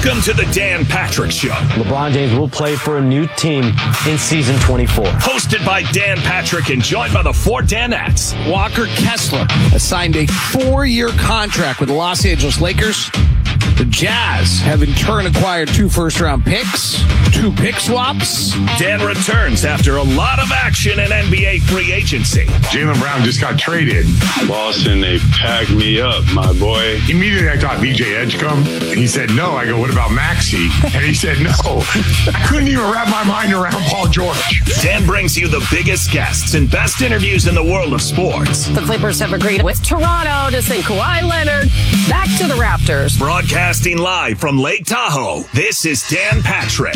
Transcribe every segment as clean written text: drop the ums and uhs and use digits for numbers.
Welcome to the Dan Patrick Show. LeBron James will play for a new team in season 24. Hosted by Dan Patrick and joined by the four Danettes. Walker Kessler has signed a 4-year contract with the Los Angeles Lakers. The Jazz have in turn acquired 2 first-round picks, 2 pick swaps. Dan returns after a lot of action in NBA free agency. Jaylen Brown just got traded. Boston, they packed me up, my boy. Immediately I thought VJ Edgecombe. And he said no. I go, what about Maxey? And he said no. I couldn't even wrap my mind around Paul George. Dan brings you the biggest guests and best interviews in the world of sports. The Clippers have agreed with Toronto to send Kawhi Leonard back to the Raptors. Broadcasting live from Lake Tahoe, this is Dan Patrick.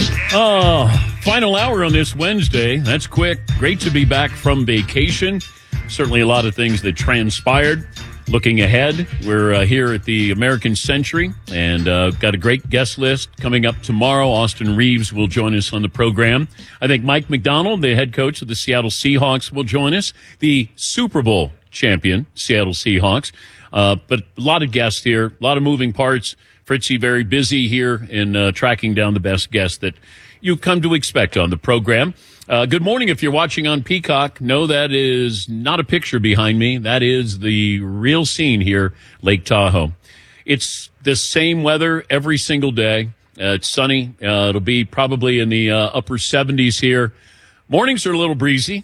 Final hour on this Wednesday. That's quick. Great to be back from vacation. Certainly a lot of things that transpired. Looking ahead, we're here at the American Century and got a great guest list coming up tomorrow. Austin Reeves will join us on the program. I think Mike Macdonald, the head coach of the Seattle Seahawks, will join us. The Super Bowl champion, Seattle Seahawks. But a lot of guests here, a lot of moving parts. Fritzy very busy here in tracking down the best guests that you've come to expect on the program. Good morning. If you're watching on Peacock, no, that is not a picture behind me. That is the real scene here, Lake Tahoe. It's the same weather every single day. It's sunny. It'll be probably in the upper 70s here. Mornings are a little breezy,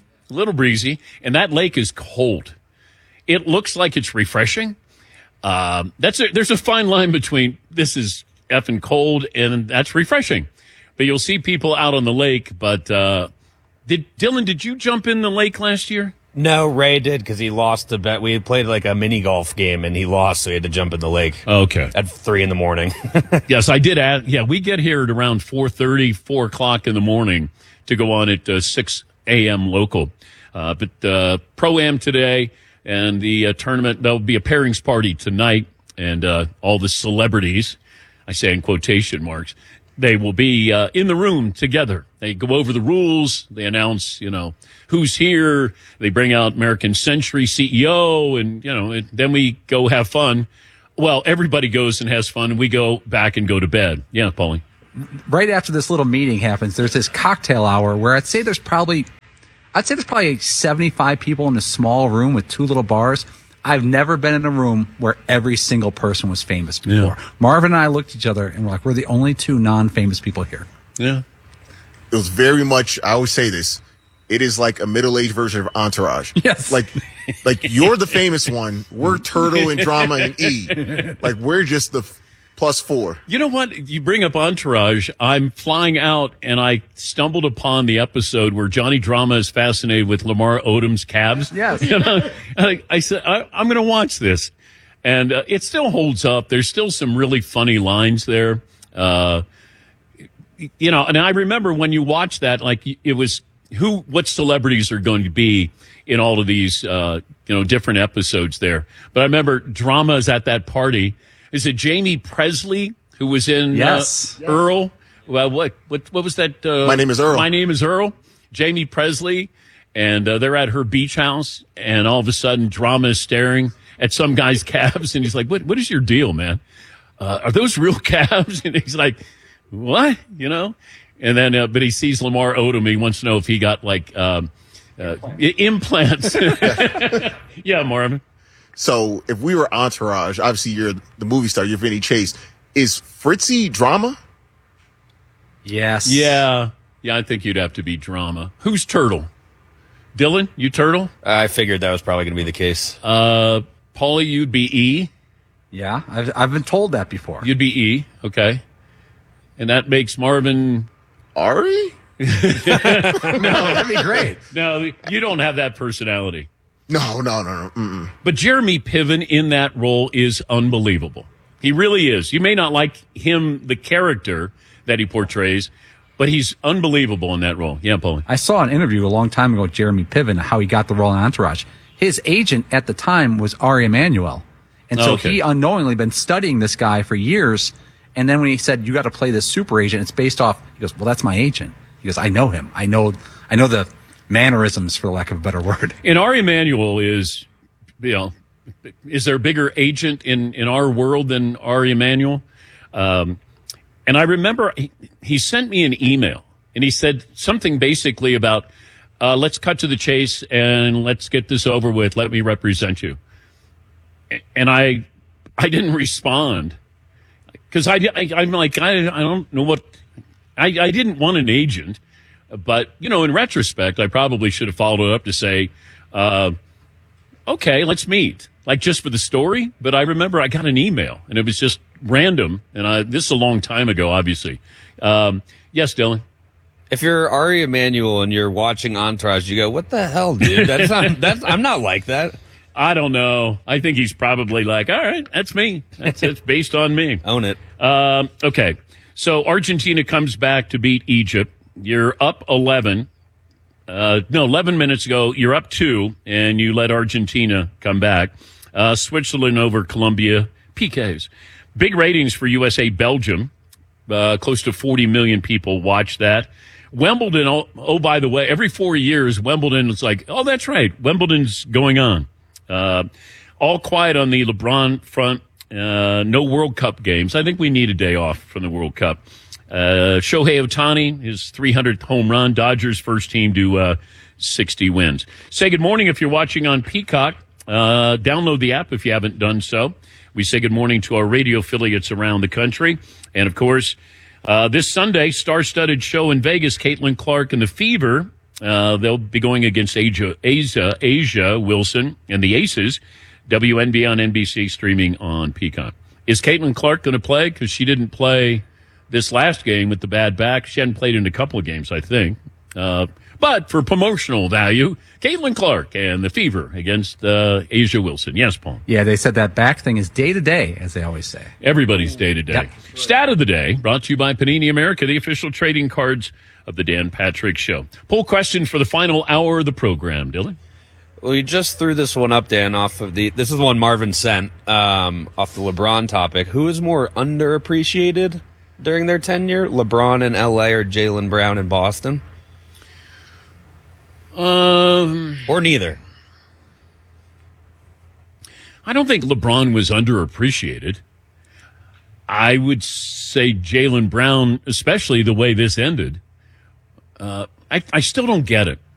and that lake is cold. It looks like it's refreshing. There's a fine line between this is effing cold and that's refreshing. But you'll see people out on the lake. But Dylan, did you jump in the lake last year? No, Ray did because he lost the bet. We had played like a mini golf game and he lost, so he had to jump in the lake. Okay. At 3 a.m. Yes, I did. We get here at around 4:30, 4 o'clock in the morning to go on at 6 a.m. local. But Pro-Am today and the tournament, there'll be a pairings party tonight, and all the celebrities, I say in quotation marks, they will be in the room together. They go over the rules. They announce, who's here. They bring out American Century CEO, and, then we go have fun. Well, everybody goes and has fun, and we go back and go to bed. Yeah, Paulie. Right after this little meeting happens, there's this cocktail hour where I'd say there's probably 75 people in a small room with 2 little bars. I've never been in a room where every single person was famous before. Yeah. Marvin and I looked at each other and we're like, we're the only 2 non-famous people here. Yeah. It was very much, I always say this, it is like a middle-aged version of Entourage. Yes. Like you're the famous one. We're Turtle and Drama and E. Like we're just the +4. You know what? You bring up Entourage. I'm flying out, and I stumbled upon the episode where Johnny Drama is fascinated with Lamar Odom's calves. Yes. I said, I'm going to watch this. And it still holds up. There's still some really funny lines there. And I remember when you watch that, like it was what celebrities are going to be in all of these, different episodes there. But I remember Drama's at that party. Is it Jamie Presley who was in Earl? Well, what was that? My Name is Earl. My Name is Earl. Jamie Presley, and they're at her beach house, and all of a sudden, Drama is staring at some guy's calves, and he's like, "What is your deal, man? Are those real calves?" And he's like, "What?" And then, but he sees Lamar Odom. He wants to know if he got like implants. Yeah, Marvin. So if we were Entourage, obviously you're the movie star, you're Vinny Chase. Is Fritzy Drama? Yes. Yeah, I think you'd have to be Drama. Who's Turtle? Dylan, you Turtle? I figured that was probably going to be the case. Paulie, you'd be E? Yeah, I've been told that before. You'd be E, okay. And that makes Marvin... Ari? No, that'd be great. No, you don't have that personality. No. Mm-mm. But Jeremy Piven in that role is unbelievable. He really is. You may not like him, the character that he portrays, but he's unbelievable in that role. Yeah, Paulie. I saw an interview a long time ago with Jeremy Piven, how he got the role in Entourage. His agent at the time was Ari Emanuel. And so he unknowingly been studying this guy for years. And then when he said, you got to play this super agent, it's based off, he goes, well, that's my agent. He goes, I know him. I know the mannerisms, for lack of a better word. And Ari Emanuel is, is there a bigger agent in our world than Ari Emanuel? And I remember he sent me an email, and he said something basically about, let's cut to the chase and let's get this over with. Let me represent you. And I didn't respond because I'm like, I don't know what, I didn't want an agent. But, in retrospect, I probably should have followed it up to say, okay, let's meet. Like just for the story. But I remember I got an email, and it was just random. And this is a long time ago, obviously. Yes, Dylan? If you're Ari Emanuel and you're watching Entourage, you go, what the hell, dude? I'm not like that. I don't know. I think he's probably like, all right, that's me. That's based on me. Own it. Okay. So Argentina comes back to beat Egypt. You're up 11. 11 minutes ago, you're up 2, and you let Argentina come back. Switzerland over Colombia. PKs. Big ratings for USA Belgium. Close to 40 million people watch that. Wimbledon, oh, by the way, every 4 years, Wimbledon is like, oh, that's right. Wimbledon's going on. All quiet on the LeBron front. No World Cup games. I think we need a day off from the World Cup. Shohei Ohtani, his 300th home run. Dodgers first team to 60 wins. Say good morning if you're watching on Peacock. Download the app if you haven't done so. We say good morning to our radio affiliates around the country. And, of course, this Sunday, star-studded show in Vegas, Caitlin Clark and the Fever. They'll be going against Asia Wilson and the Aces. WNBA on NBC, streaming on Peacock. Is Caitlin Clark going to play? Because she didn't play this last game with the bad back. She hadn't played in a couple of games, I think. But for promotional value, Caitlin Clark and the Fever against Asia Wilson. Yes, Paul? Yeah, they said that back thing is day-to-day, as they always say. Everybody's day-to-day. Yep. Stat of the day, brought to you by Panini America, the official trading cards of the Dan Patrick Show. Poll question for the final hour of the program, Dylan. Well, you just threw this one up, Dan, off of this is the one Marvin sent, off the LeBron topic. Who is more underappreciated during their tenure, LeBron in LA or Jaylen Brown in Boston? Or neither. I don't think LeBron was underappreciated. I would say Jaylen Brown, especially the way this ended. I still don't get it.